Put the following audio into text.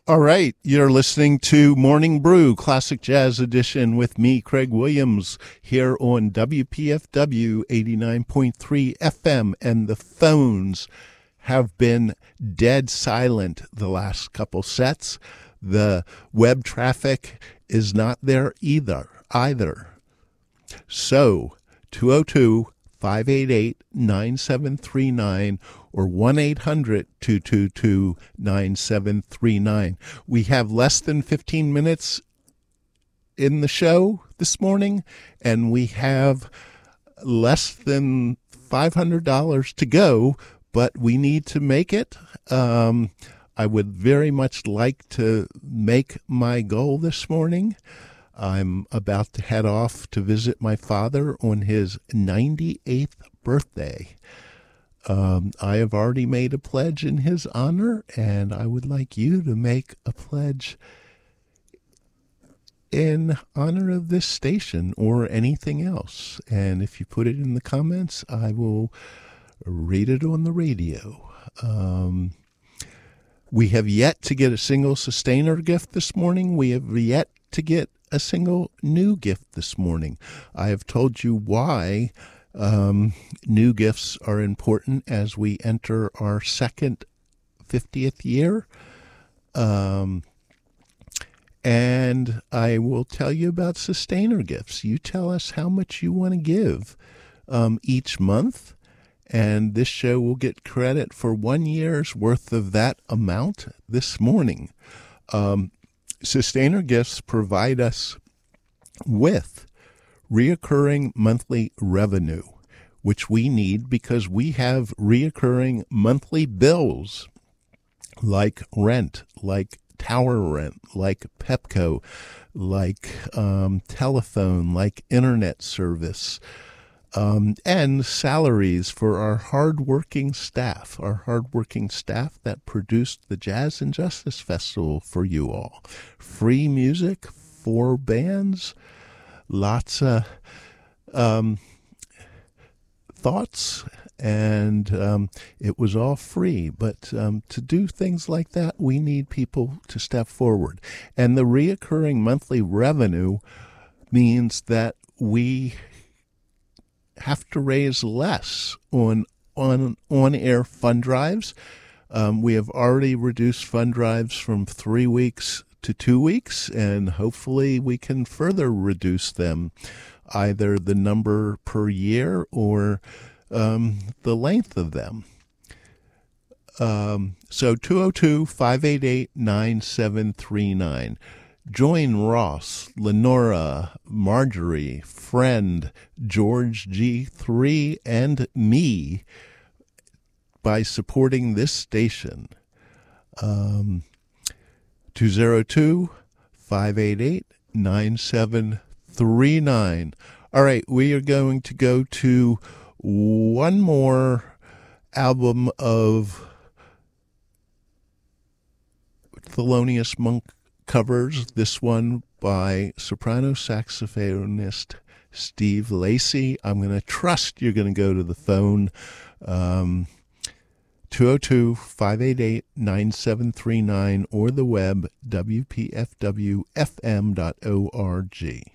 All right, you're listening to Morning Brew, Classic Jazz Edition with me, Craig Williams, here on WPFW 89.3 FM, and the phones have been dead silent the last couple sets. The web traffic is not there either. So, 202-588-9739 or 1-800-222-9739. We have less than 15 minutes in the show this morning, and we have less than $500 to go, but we need to make it. I would very much like to make my goal this morning. I'm about to head off to visit my father on his 98th birthday. I have already made a pledge in his honor, and I would like you to make a pledge in honor of this station or anything else. And if you put it in the comments, I will read it on the radio. We have yet to get a single sustainer gift this morning. We have yet to get a single new gift this morning. I have told you why new gifts are important as we enter our second 50th year. And I will tell you about sustainer gifts. You tell us how much you want to give each month, and this show will get credit for 1 year's worth of that amount this morning. Sustainer gifts provide us with reoccurring monthly revenue, which we need because we have reoccurring monthly bills like rent, like tower rent, like Pepco, like telephone, like internet service, and salaries for our hardworking staff that produced the Jazz and Justice Festival for you all. Free music, 4 bands, lots of thoughts, and it was all free. But to do things like that, we need people to step forward. And the reoccurring monthly revenue means that we have to raise less on on-air fund drives. We have already reduced fund drives from 3 weeks to 2 weeks, and hopefully we can further reduce them, either the number per year or the length of them. So 202-588-9739. Join Ross, Lenora, Marjorie, Friend, George G3, and me by supporting this station. 202-588-9739. All right, we are going to go to one more album of Thelonious Monk covers, this one by soprano saxophonist Steve Lacy. I'm going to trust you're going to go to the phone, 202-588-9739, or the web, wpfwfm.org.